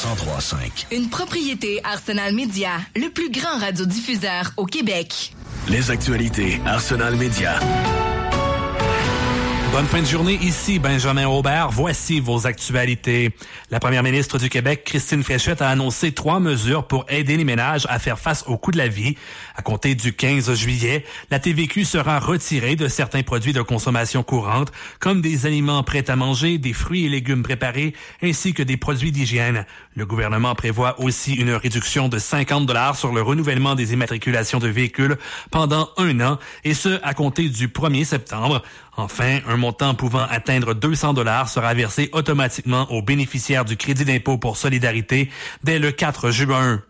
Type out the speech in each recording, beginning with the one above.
103.5. Une propriété Arsenal Média, le plus grand radiodiffuseur au Québec. Les actualités Arsenal Média. Bonne fin de journée, ici Benjamin Aubert. Voici vos actualités. La première ministre du Québec, Christine Fréchette, a annoncé 3 mesures pour aider les ménages à faire face au coût de la vie. À compter du 15 juillet, la TVQ sera retirée de certains produits de consommation courante, comme des aliments prêts à manger, des fruits et légumes préparés, ainsi que des produits d'hygiène. Le gouvernement prévoit aussi une réduction de 50 $ sur le renouvellement des immatriculations de véhicules pendant 1 an, et ce, à compter du 1er septembre. Enfin, un montant pouvant atteindre 200 $ sera versé automatiquement aux bénéficiaires du crédit d'impôt pour solidarité dès le 4 juin.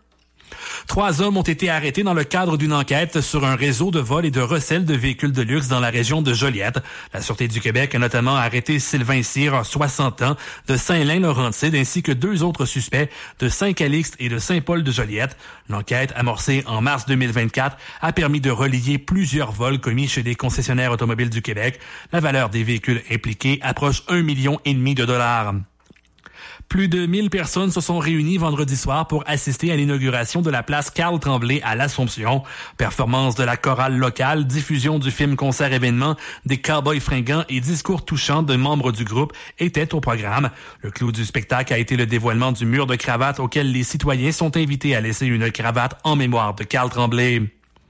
3 hommes ont été arrêtés dans le cadre d'une enquête sur un réseau de vol et de recel de véhicules de luxe dans la région de Joliette. La Sûreté du Québec a notamment arrêté Sylvain Cyr, 60 ans, de Saint-Lin-Laurentide, ainsi que 2 autres suspects de Saint-Calixte et de Saint-Paul de Joliette. L'enquête, amorcée en mars 2024, a permis de relier plusieurs vols commis chez des concessionnaires automobiles du Québec. La valeur des véhicules impliqués approche 1,5 million de dollars. Plus de 1000 personnes se sont réunies vendredi soir pour assister à l'inauguration de la place Carl-Tremblay à l'Assomption. Performance de la chorale locale, diffusion du film-concert-événement, des cowboys fringants et discours touchants de membres du groupe étaient au programme. Le clou du spectacle a été le dévoilement du mur de cravate auquel les citoyens sont invités à laisser une cravate en mémoire de Carl Tremblay.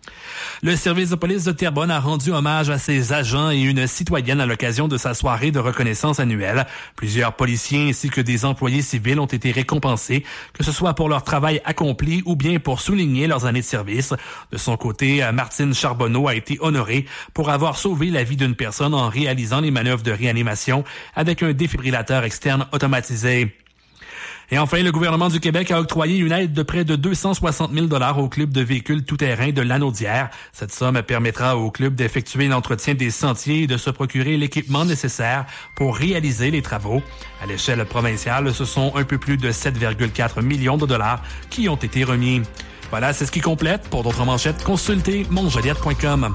Le service de police de Terrebonne a rendu hommage à ses agents et une citoyenne à l'occasion de sa soirée de reconnaissance annuelle. Plusieurs policiers ainsi que des employés civils ont été récompensés, que ce soit pour leur travail accompli ou bien pour souligner leurs années de service. De son côté, Martine Charbonneau a été honorée pour avoir sauvé la vie d'une personne en réalisant les manœuvres de réanimation avec un défibrillateur externe automatisé. Et enfin, le gouvernement du Québec a octroyé une aide de près de 260 000 $ au club de véhicules tout-terrain de Lanaudière. Cette somme permettra au club d'effectuer l'entretien des sentiers et de se procurer l'équipement nécessaire pour réaliser les travaux. À l'échelle provinciale, ce sont un peu plus de 7,4 millions de dollars qui ont été remis. Voilà, c'est ce qui complète. Pour d'autres manchettes, consultez monjoliette.com.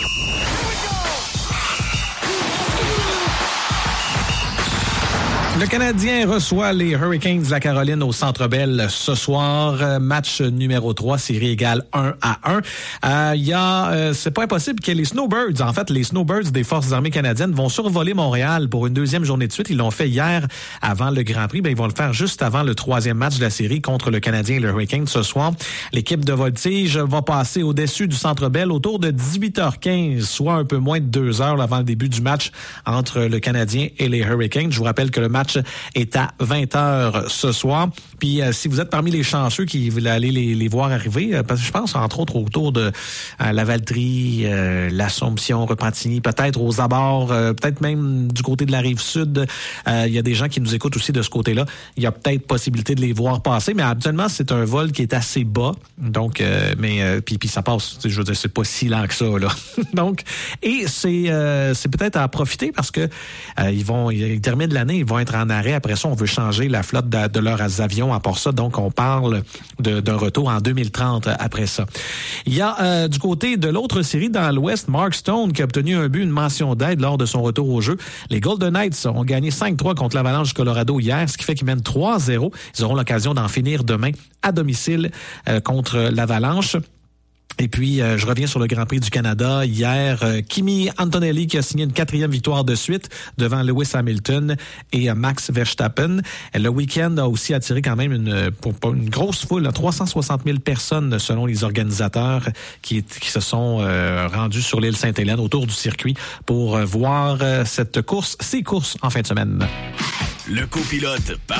Le Canadien reçoit les Hurricanes de la Caroline au Centre Bell ce soir. Match numéro 3, série égale 1-1. C'est pas impossible que les Snowbirds, en fait, les Snowbirds des Forces armées canadiennes vont survoler Montréal pour une 2e journée de suite. Ils l'ont fait hier avant le Grand Prix. Ils vont le faire juste avant le 3e match de la série contre le Canadien et le Hurricane ce soir. L'équipe de voltige va passer au-dessus du Centre Bell autour de 18h15, soit un peu moins de 2 heures avant le début du match entre le Canadien et les Hurricanes. Je vous rappelle que le match est à 20h ce soir. Puis si vous êtes parmi les chanceux qui veulent aller les voir arriver, parce que je pense entre autres autour de la Valtrie, l'Assomption, Repentigny, peut-être aux abords, peut-être même du côté de la Rive-Sud. Il y a des gens qui nous écoutent aussi de ce côté-là. Il y a peut-être possibilité de les voir passer, mais habituellement c'est un vol qui est assez bas. Donc, puis ça passe. Je veux dire, c'est pas si lent que ça là. Donc, et c'est peut-être à profiter parce que ils terminent l'année, ils vont être en arrêt. Après ça, on veut changer la flotte de leurs avions à part ça. Donc, on parle d'un retour en 2030 après ça. Il y a du côté de l'autre série dans l'Ouest, Mark Stone qui a obtenu un but, une mention d'aide lors de son retour au jeu. Les Golden Knights ont gagné 5-3 contre l'Avalanche du Colorado hier, ce qui fait qu'ils mènent 3-0. Ils auront l'occasion d'en finir demain à domicile contre l'Avalanche. Et puis, je reviens sur le Grand Prix du Canada. Hier, Kimi Antonelli qui a signé une 4e victoire de suite devant Lewis Hamilton et Max Verstappen. Le week-end a aussi attiré quand même une grosse foule, 360 000 personnes selon les organisateurs qui se sont rendus sur l'île Sainte-Hélène autour du circuit pour voir ces courses en fin de semaine. Le copilote